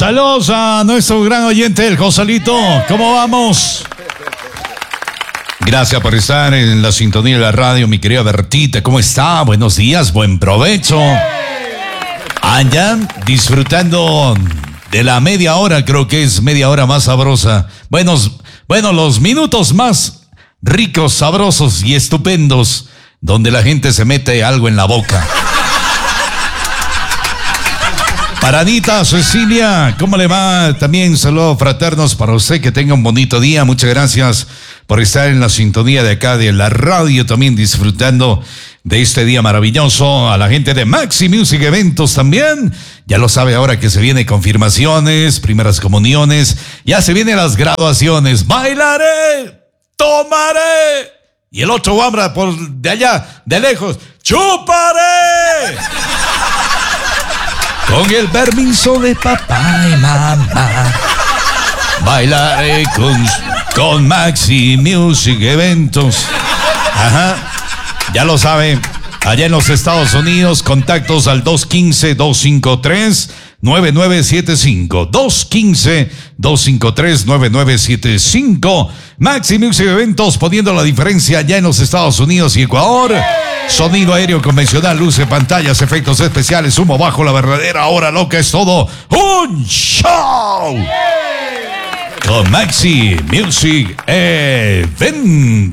Saludos a nuestro gran oyente, el Joselito. ¿Cómo vamos? Gracias por estar en la sintonía de la radio, mi querida Bertita. ¿Cómo está? Buenos días, buen provecho. Allá disfrutando de la media hora, creo que es media hora más sabrosa. Bueno, los minutos más ricos, sabrosos y estupendos, donde la gente se mete algo en la boca. Para Anita, Cecilia, ¿cómo le va? También saludos fraternos para usted, que tenga un bonito día. Muchas gracias por estar en la sintonía de acá de la radio, también disfrutando de este día maravilloso. A la gente de Maxi Music Eventos también, ya lo sabe ahora que se vienen confirmaciones, primeras comuniones, ya se vienen las graduaciones. Bailaré, tomaré, y el otro habla por de allá, de lejos, chuparé. Con el permiso de papá y mamá, bailaré con Maxi Music Eventos. Ajá, ya lo saben. Allá en los Estados Unidos, contactos al 215-253-9975. 215-253-9975. Maxi Music Eventos, poniendo la diferencia allá en los Estados Unidos y Ecuador. Sonido aéreo convencional, luces, pantallas, efectos especiales, humo bajo, la verdadera hora loca, es todo un show. Con Maxi Music Eventos.